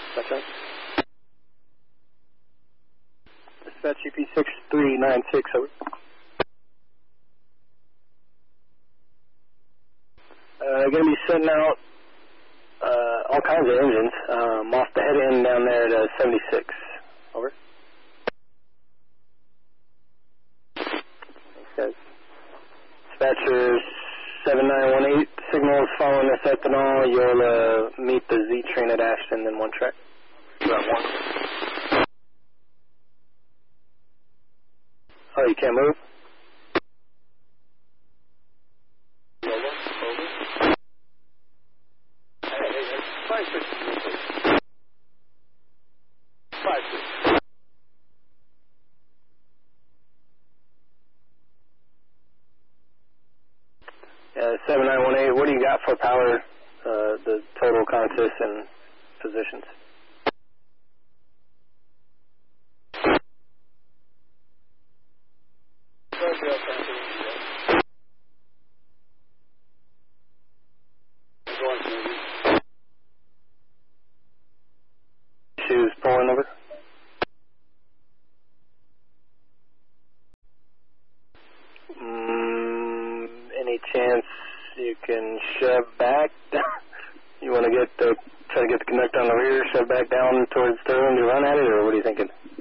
That's right. Dispatch EP6396, over. Going to be setting out all kinds of engines. Off the head end down there at 76, over. Thanks, guys. Dispatcher 7918, signals following this ethanol. You'll meet the Z train at Ashton, then one track. Route 1. Oh, you can't move? Over. Hey, 5-6. 5-6. 7918, what do you got for power, the total consists and positions? Shoes pulling over. Any chance you can shove back? You want to try to get the conductor on the rear, shove back down towards Sterling to run at it, or what are you thinking?